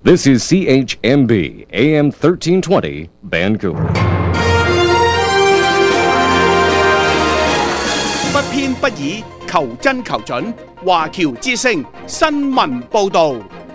This is CHMB AM 1320 Vancouver。 不偏不倚，求真求準。華僑之聲新聞報導。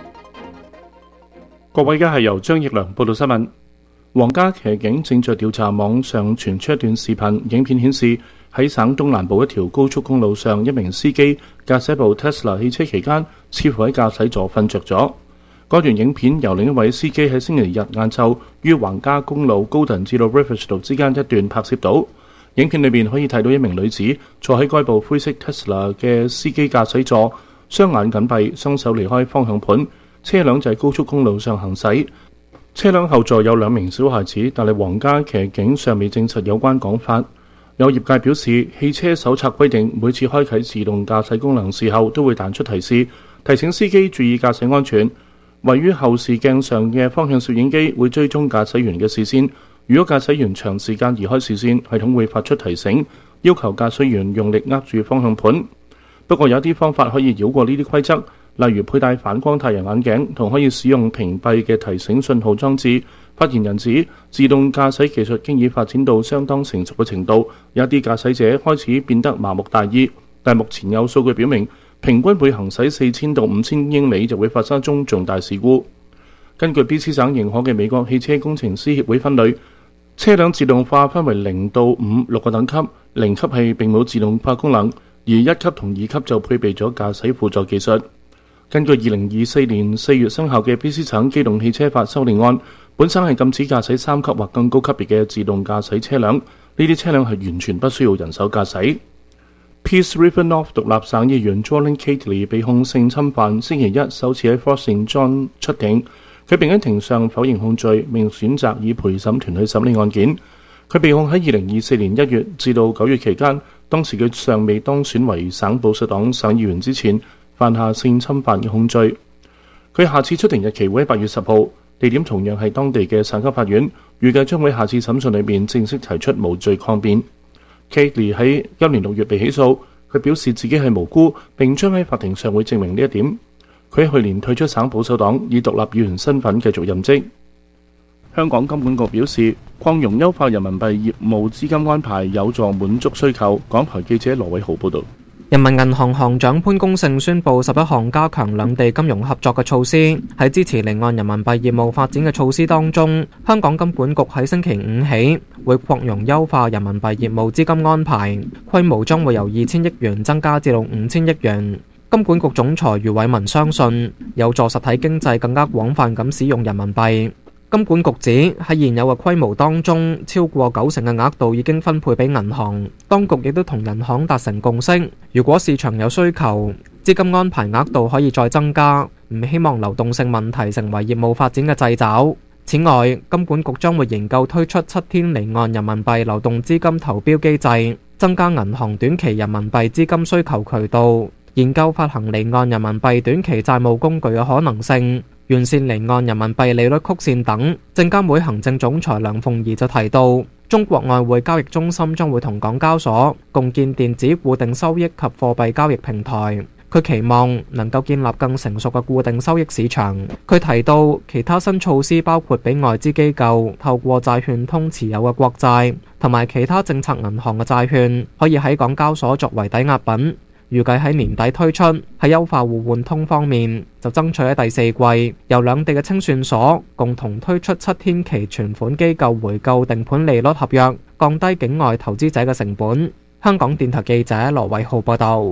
各位，而家係由張奕良報道新聞。皇家騎警正在調查網上傳出一段視頻，影片顯示喺省東南部一條高速公路上，一名司機駕駛部 Tesla 汽車期間，似乎喺駕駛座瞓着咗。嗰段影片由另一位司機喺星期日晏晝於皇家公路高騰至到 Riverstone 之間一段拍攝到。影片裏面可以睇到一名女子坐喺該部灰色 Tesla 嘅司機駕駛座，雙眼緊閉，雙手離開方向盤，車輛就喺高速公路上行駛。車輛後座有2名小孩子，但係皇家騎警尚未證實有關講法。有業界表示，汽車手冊規定每次開啟自動駕駛功能時候都會彈出提示，提醒司機注意駕駛安全。位於後視鏡上嘅方向攝影機會追蹤駕駛員嘅視線，如果駕駛員長時間移開視線，系統會發出提醒，要求駕駛員用力握住方向盤。不過有啲方法可以繞過呢啲規則，例如佩戴反光太陽眼鏡同可以使用屏蔽嘅提醒信號裝置。發言人指，自動駕駛技術經已發展到相當成熟嘅程度，有啲駕駛者開始變得麻木大意，但目前有數據表明，平均每行駛4000到5000英里就會發生一宗重大事故。根據 BC 省認可嘅美國汽車工程師協會分類，車輛自動化分為0到5 6個等級，0級係並冇自動化功能，而1級同2級就配備咗駕駛輔助技術。根據2024年4月生效嘅 BC 省機動汽車法修訂案，本省係禁止駕駛3級或更高級別嘅自動駕駛車輛，呢啲車輛係完全不需要人手駕駛。Peace River North 獨立省議員 Jolene Cately 被控性侵犯，星期一首次喺 Fort St John 出庭，佢並喺庭上否認控罪，並選擇以陪審團去審理案件。佢被控喺2024年1月至到9月期間，當時佢尚未當選為省保守黨省議員之前，犯下性侵犯嘅控罪。佢下次出庭日期會喺8月10號，地點同樣係當地嘅省級法院，預計將會下次審訊裏面正式提出無罪抗辯。Cately 喺今年6月被起訴，佢表示自己係無辜，並將喺法庭上會證明呢一點。佢喺去年退出省保守黨，以獨立議員身份繼續任職。香港金管局表示，擴容優化人民幣業務資金安排有助滿足需求。港台記者羅偉豪報導。 人民銀行行長潘功勝宣布11項加強兩地金融合作嘅措施。喺支持離岸人民幣業務發展嘅措施當中，香港金管局喺星期5起會擴容優化人民幣業務資金安排，規模將會由2000億元增加至到5000億元。金管局總裁余偉文相信有助實體經濟更加廣泛咁使用人民幣。金管局指喺現有嘅規模當中，超過90%嘅額度已經分配俾銀行，當局亦都同銀行達成共識，如果市場有需求，資金安排額度可以再增加，唔希望流動性問題成為業務發展嘅掣肘。此外，金管局將會研究推出7天離岸人民幣流動資金投標機制，增加銀行短期人民幣資金需求渠道，研究發行離岸人民幣短期債務工具嘅可能性，完善離岸人民幣利率曲線等。證監會行政總裁梁鳳儀就提到，中國外匯交易中心將會同港交所共建電子固定收益及貨幣交易平台。佢期望能夠建立更成熟嘅固定收益市場。佢提到其他新措施包括俾外資機構透過債券通持有嘅國債同埋其他政策銀行嘅債券，可以喺港交所作為抵押品。預計喺年底推出。喺優化互換通方面，就爭取喺第4季由兩地嘅清算所共同推出7天期存款機構回購定盤利率合約，降低境外投資者嘅成本。香港電台記者羅偉浩報道。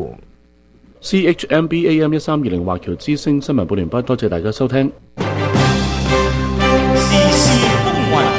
CHMB AM 1320華僑之聲新聞報完畢，多謝大家收聽。 時事風雲，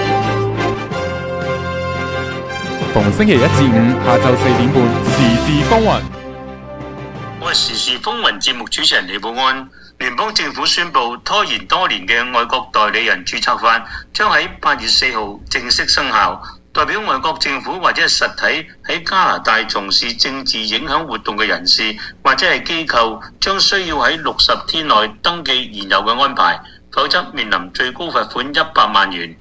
逢星期1至5下晝4點半，時事風雲。 我係時事風雲節目主持人李寶安。聯邦政府宣布拖延多年嘅外國代理人註冊法將喺8月4號正式生效。代表外國政府或者係實體喺加拿大從事政治影響活動嘅人士或者係機構，將需要喺60天內登記現有嘅安排，否則面臨最高罰款100萬元。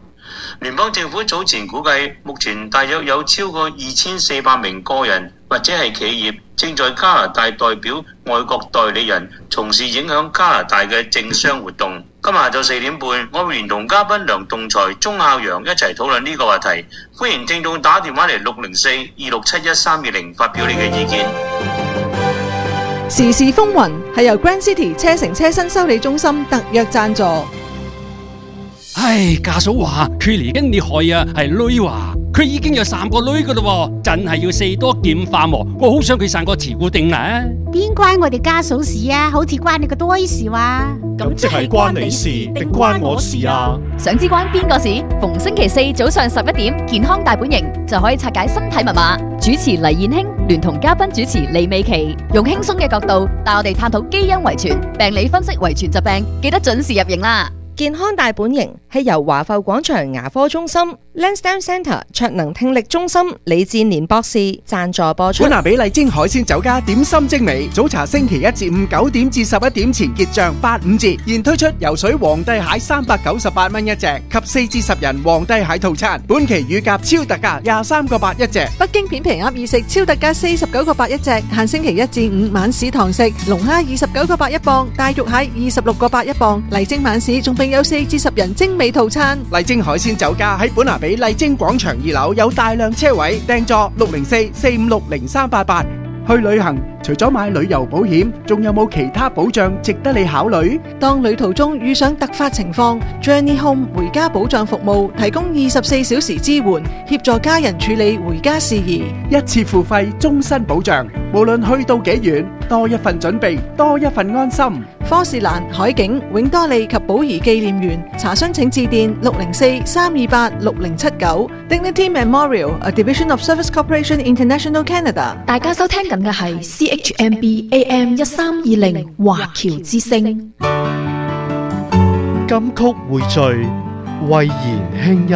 聯邦政府早前估計，目前大約有超過2400名個人或者係企業正在加拿大代表外國代理人從事影響加拿大嘅政商活動。今日下晝4點半，我會連同嘉賓梁棟才、鐘孝陽一齊討論呢個話題。歡迎聽眾打電話嚟604-267-1320發表你嘅意見。 時事風雲係由 Grand City 車城車身修理中心特約贊助。 唉，家嫂話佢嚟緊你害啊，係女話佢已經有3個女噶啦，真係要四多劍化喎。我好想佢生個慈固定啊！ 邊關我哋家嫂事啊？好似關你個堆事話。 咁即係關你事定關我事啊？ 想知關邊個事？逢星期4早上11點，健康大本營就可以拆解身體密碼。主持黎燕卿聯同嘉賓主持李美琪，用輕鬆嘅角度帶我哋探討基因遺傳、病理分析遺傳疾病，記得準時入營啦！ 健康大本營係由華埠廣場牙科中心、Lansdowne Centre 卓能聽力中心李志年博士贊助播出。 本拿比麗晶海鮮酒家點心精美，早茶星期1至5 9點至11點前結賬85折，現推出游水皇帝蟹398蚊一隻及4至10人皇帝蟹套餐，本期乳鴿超特價23個8一隻， 北京片皮鴨意食超特價49個8一隻，限星期1至5晚市堂食，龍蝦29個8一磅，大肉蟹26個8一磅，麗晶晚市仲並有4至10人精美套餐。 麗晶海鮮酒家喺本拿比麗晶廣場2樓有大量車位，訂座604-456-0388。去旅行除咗買旅遊保險，仲有冇其他保障值得你考慮？ 當旅途中遇上突發情況， Journey Home 回家保障服務提供24小時支援，協助家人處理回家事宜， 一次付費，終身保障。無論去到幾遠，多一份準備，多一份安心。 科士蘭、海景、永多利及寶儀紀念園，查詢請致電604-328-6079。Dignity Memorial, a division of Service Corporation International Canada。 大家收聽緊嘅係 CHMB AM 1320華僑之聲。 金曲匯聚，慧言輕音。